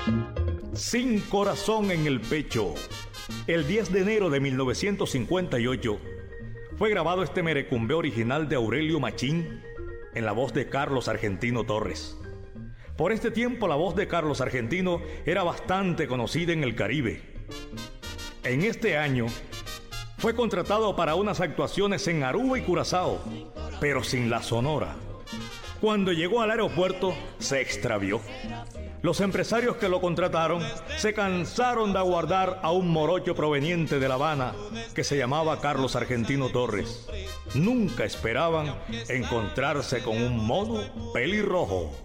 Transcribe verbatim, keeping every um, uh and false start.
Sin corazón en el pecho. El diez de enero de mil novecientos cincuenta y ocho fue grabado este merecumbe original de Aurelio Machín en la voz de Carlos Argentino Torres. Por este tiempo la voz de Carlos Argentino era bastante conocida en el Caribe. En este año fue contratado para unas actuaciones en Aruba y Curazao, pero sin la sonora. Cuando llegó al aeropuerto se extravió. Los empresarios que lo contrataron se cansaron de aguardar a un morocho proveniente de La Habana que se llamaba Carlos Argentino Torres. Nunca esperaban encontrarse con un mono pelirrojo.